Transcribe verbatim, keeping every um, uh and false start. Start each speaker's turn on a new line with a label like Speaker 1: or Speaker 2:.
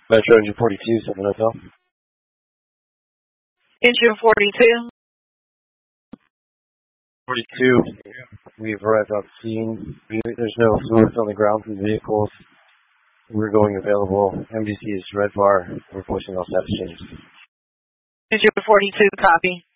Speaker 1: Metro Engine forty-two, seven Hotel.
Speaker 2: Engine forty-two.
Speaker 1: forty-two, we've arrived on scene. There's no fluids on the ground from the vehicles. We're going available. M D C is red bar. We're posting all status changes.
Speaker 2: Engine forty-two, copy.